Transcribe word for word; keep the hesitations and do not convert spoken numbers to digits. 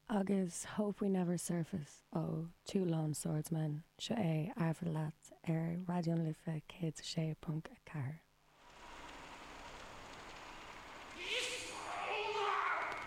Agus Hope We Never Surface ó Two Lone Swordsmen seo é Airfur leat ar radioon lifa cé sé punt a car.